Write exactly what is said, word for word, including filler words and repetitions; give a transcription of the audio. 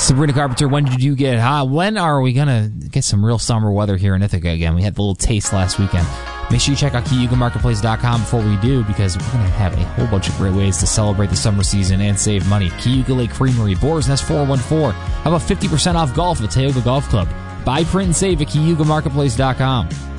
Sabrina Carpenter, when did you get hot? When are we going to get some real summer weather here in Ithaca again? We had the little taste last weekend. Make sure you check out Cayuga Marketplace dot com before we do, because we're going to have a whole bunch of great ways to celebrate the summer season and save money. Cayuga Lake Creamery, Boar's Nest four one four. How about fifty percent off golf at Tioga Golf Club? Buy, print, and save at Cayuga Marketplace dot com.